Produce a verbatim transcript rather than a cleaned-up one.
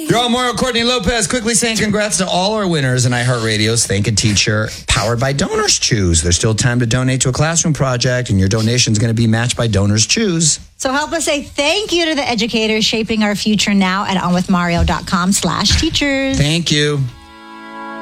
You're all Mario Courtney Lopez quickly saying congrats to all our winners in iHeartRadio's Thank a Teacher powered by Donors Choose. There's still time to donate to a classroom project, and your donation is going to be matched by Donors Choose. So help us say thank you to the educators shaping our future now at onwithmario.com slash teachers. Thank you.